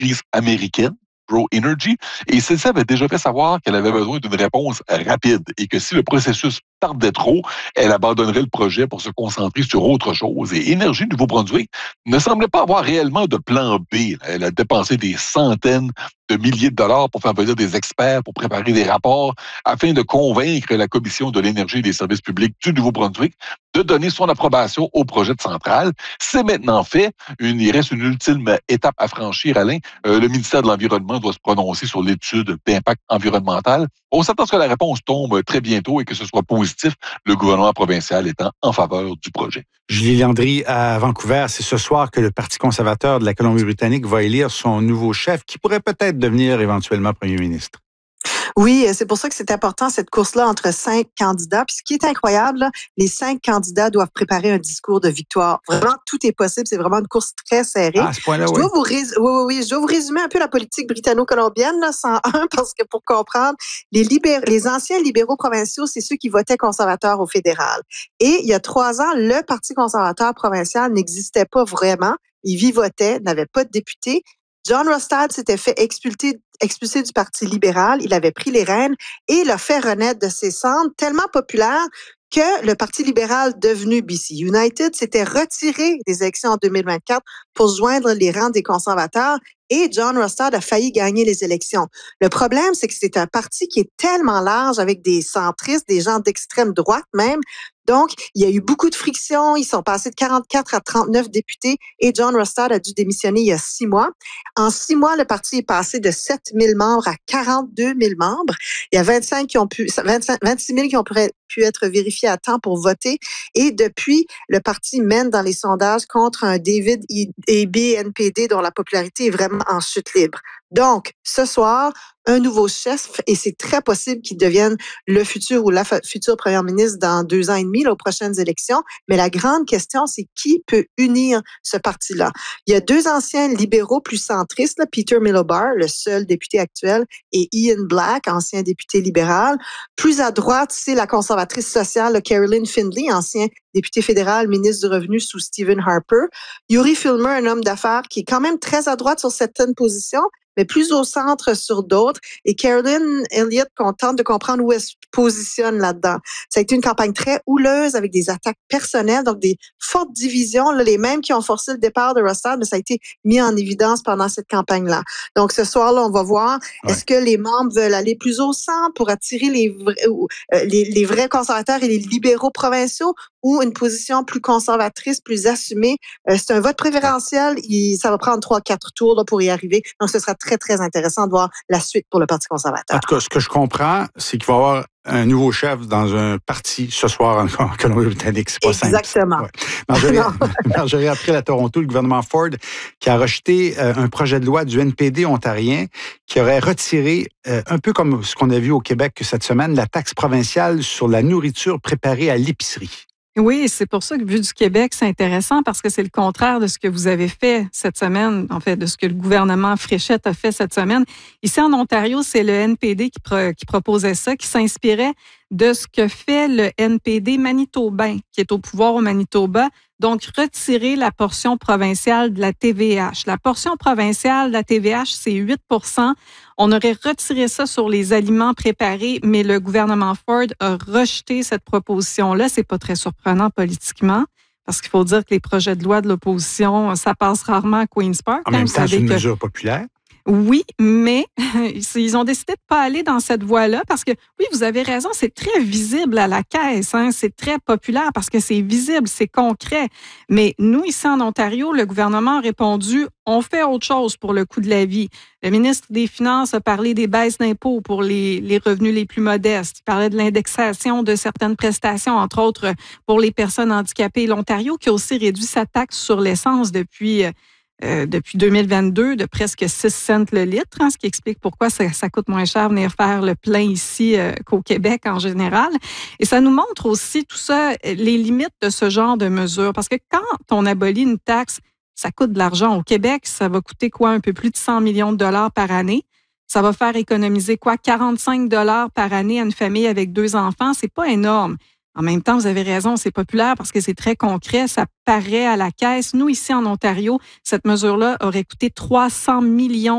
entreprise américaine, Pro Energy, et celle-ci avait déjà fait savoir qu'elle avait besoin d'une réponse rapide et que si le processus tardait trop, elle abandonnerait le projet pour se concentrer sur autre chose. Et Énergie Nouveau-Brunswick ne semblait pas avoir réellement de plan B. Elle a dépensé des centaines de milliers de dollars pour faire venir des experts, pour préparer des rapports, afin de convaincre la Commission de l'énergie et des services publics du Nouveau-Brunswick de donner son approbation au projet de centrale. C'est maintenant fait. Il reste une ultime étape à franchir, Alain. Le ministère de l'Environnement doit se prononcer sur l'étude d'impact environnemental. On s'attend à ce que la réponse tombe très bientôt et que ce soit positif, le gouvernement provincial étant en faveur du projet. Julie Landry à Vancouver, c'est ce soir que le Parti conservateur de la Colombie-Britannique va élire son nouveau chef qui pourrait peut-être devenir éventuellement premier ministre. Oui, c'est pour ça que c'est important, cette course-là, entre 5 candidats. Puis ce qui est incroyable, là, les 5 candidats doivent préparer un discours de victoire. Vraiment, tout est possible. C'est vraiment une course très serrée. Ah, à ce point-là, je dois je dois vous résumer un peu la politique britanno-colombienne, là, 101, parce que pour comprendre, les anciens libéraux provinciaux, c'est ceux qui votaient conservateurs au fédéral. Et il y a 3 ans, le Parti conservateur provincial n'existait pas vraiment. Il vivotait, n'avait pas de députés. John Rustad s'était fait expulsé du Parti libéral. Il avait pris les rênes et l'a fait renaître de ses cendres, tellement populaire que le Parti libéral devenu BC United s'était retiré des élections en 2024 pour joindre les rangs des conservateurs et John Rustad a failli gagner les élections. Le problème, c'est que c'est un parti qui est tellement large avec des centristes, des gens d'extrême droite même. Donc, il y a eu beaucoup de frictions. Ils sont passés de 44 à 39 députés et John Rustad a dû démissionner il y a 6 mois. En 6 mois, le parti est passé de 7 000 membres à 42 000 membres. Il y a 26 000 qui ont pu être vérifiés à temps pour voter. Et depuis, le parti mène dans les sondages contre un David Eby NPD dont la popularité est vraiment en chute libre. Donc, ce soir, un nouveau chef, et c'est très possible qu'il devienne le futur ou la future première ministre dans 2 ans et demi, là, aux prochaines élections. Mais la grande question, c'est qui peut unir ce parti-là? Il y a 2 anciens libéraux plus centristes, là, Peter Milobar, le seul député actuel, et Ian Black, ancien député libéral. Plus à droite, c'est la conservatrice sociale, là, Carolyn Findlay, ancien député fédéral, ministre du Revenu sous Stephen Harper. Yuri Filmer, un homme d'affaires qui est quand même très à droite sur certaines positions, mais plus au centre sur d'autres. Et Carolyn Elliott, qu'on tente de comprendre où elle se positionne là-dedans. Ça a été une campagne très houleuse avec des attaques personnelles, donc des fortes divisions, là, les mêmes qui ont forcé le départ de Rustad, mais ça a été mis en évidence pendant cette campagne-là. Donc, ce soir-là, on va voir, est-ce que les membres veulent aller plus au centre pour attirer les vrais conservateurs et les libéraux provinciaux ou une position plus conservatrice, plus assumée? C'est un vote préférentiel. Ça va prendre 3-4 tours là, pour y arriver. Donc, ce sera très, très intéressant de voir la suite pour le Parti conservateur. En tout cas, ce que je comprends, c'est qu'il va y avoir un nouveau chef dans un parti ce soir en Colombie-Britannique. C'est pas simple. Exactement. Marjorie, après à Toronto, le gouvernement Ford qui a rejeté un projet de loi du NPD ontarien qui aurait retiré, un peu comme ce qu'on a vu au Québec cette semaine, la taxe provinciale sur la nourriture préparée à l'épicerie. Oui, c'est pour ça que, vu du Québec, c'est intéressant parce que c'est le contraire de ce que vous avez fait cette semaine, en fait, de ce que le gouvernement Fréchette a fait cette semaine. Ici, en Ontario, c'est le NPD qui proposait ça, qui s'inspirait de ce que fait le NPD manitobain, qui est au pouvoir au Manitoba, donc retirer la portion provinciale de la TVH. La portion provinciale de la TVH, c'est 8 %. On aurait retiré ça sur les aliments préparés, mais le gouvernement Ford a rejeté cette proposition-là. C'est pas très surprenant politiquement, parce qu'il faut dire que les projets de loi de l'opposition, ça passe rarement à Queen's Park. En même temps, c'est une mesure populaire. Oui, mais ils ont décidé de ne pas aller dans cette voie-là parce que, oui, vous avez raison, c'est très visible à la caisse, hein, c'est très populaire parce que c'est visible, c'est concret. Mais nous, ici en Ontario, le gouvernement a répondu, on fait autre chose pour le coût de la vie. Le ministre des Finances a parlé des baisses d'impôts pour les revenus les plus modestes. Il parlait de l'indexation de certaines prestations, entre autres pour les personnes handicapées. L'Ontario qui a aussi réduit sa taxe sur l'essence depuis 2022 de presque 6 cents le litre, hein, ce qui explique pourquoi ça coûte moins cher venir faire le plein ici qu'au Québec en général. Et ça nous montre aussi tout ça, les limites de ce genre de mesures. Parce que quand on abolit une taxe, ça coûte de l'argent. Au Québec, ça va coûter un peu plus de 100 millions de dollars par année. Ça va faire économiser 45 $ par année à une famille avec 2 enfants. C'est pas énorme. En même temps, vous avez raison, c'est populaire parce que c'est très concret, ça paraît à la caisse. Nous, ici en Ontario, cette mesure-là aurait coûté 300 millions